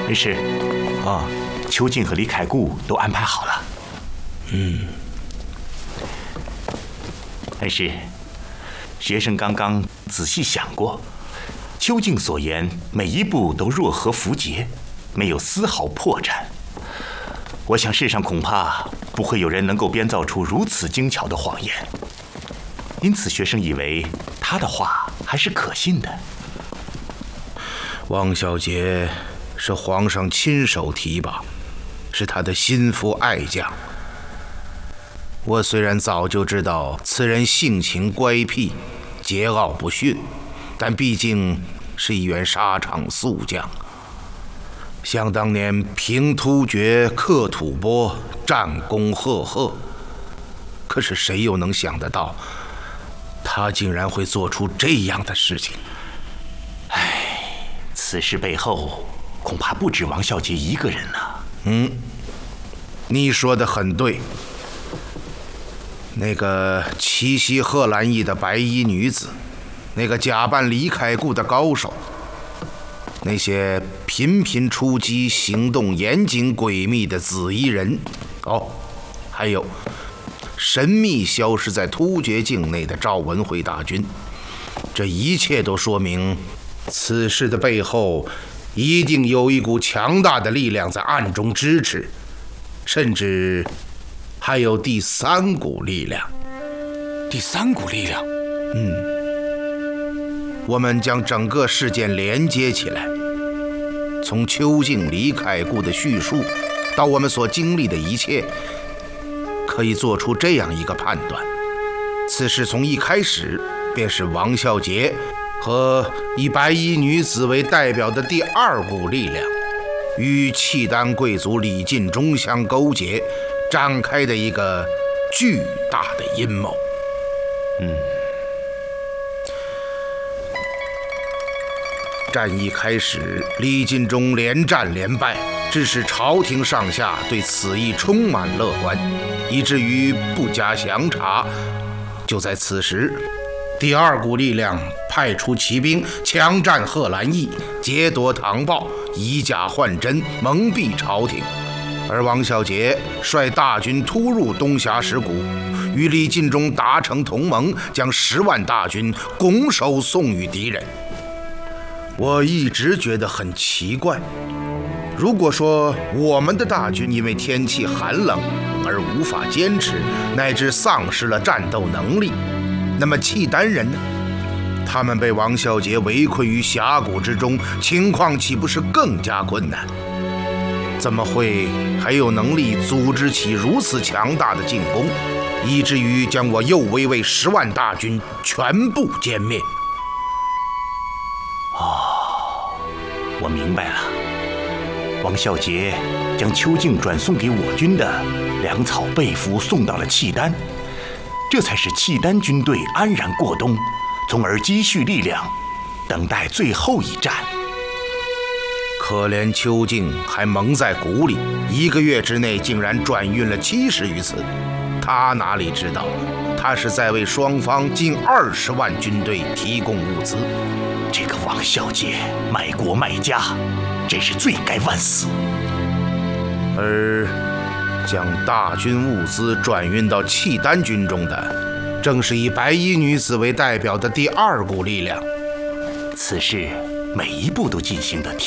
是，邱静和李凯固都安排好了。恩师，学生刚刚仔细想过，邱静所言每一步都若合符节，没有丝毫破绽。我想世上恐怕不会有人能够编造出如此精巧的谎言，因此学生以为他的话还是可信的。 王小杰是皇上亲手提拔，是他的心腹爱将。我虽然早就知道此人性情乖僻，桀骜不驯，但毕竟是一员沙场宿将。想当年平突厥、克吐蕃，战功赫赫，可是谁又能想得到，他竟然会做出这样的事情？ 此事背后恐怕不止王孝杰一个人呢。 你说的很对。那个奇袭贺兰义的白衣女子，那个假扮李凯固的高手，那些频频出击、行动严谨诡秘的紫衣人，还有神秘消失在突厥境内的赵文慧大军，这一切都说明此事的背后一定有一股强大的力量在暗中支持，甚至还有第三股力量。 第三股力量？ 我们将整个事件连接起来，从邱静、李凯固的叙述到我们所经历的一切，可以做出这样一个判断：此事从一开始便是王孝杰和以白衣女子为代表的第二股力量与契丹贵族李尽忠相勾结，展开的一个巨大的阴谋。战役开始，李尽忠连战连败，致使朝廷上下对此役充满乐观，以至于不加详查。就在此时，第二股力量派出骑兵强占贺兰义，劫夺唐报，以假换真，蒙蔽朝廷。而王孝杰率大军突入东峡石谷，与李尽忠达成同盟，将10万大军拱手送与敌人。我一直觉得很奇怪，如果说我们的大军因为天气寒冷而无法坚持，乃至丧失了战斗能力，那么契丹人呢？他们被王孝杰围困于峡谷之中，情况岂不是更加困难？怎么会还有能力组织起如此强大的进攻，以至于将我右卫卫10万大军全部歼灭？ 我明白了，王孝杰将邱静转送给我军的粮草被俘送到了契丹，这才使契丹军队安然过冬，从而积蓄力量，等待最后一战。 可怜邱静还蒙在鼓里，1个月之内竟然转运了70余次。他哪里知道，他是在为双方近20万军队提供物资。 这个王孝杰卖国卖家，真是罪该万死。 而将大军物资转运到契丹军中的，正是以白衣女子为代表的第二股力量。 此事每一步都进行得